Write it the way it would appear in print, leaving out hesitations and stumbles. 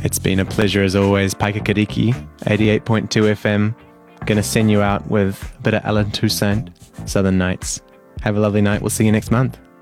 It's been a pleasure as always. Paika Kariki, 88.2 FM. Going to send you out with a bit of Alan Toussaint, Southern Nights. Have a lovely night. We'll see you next month.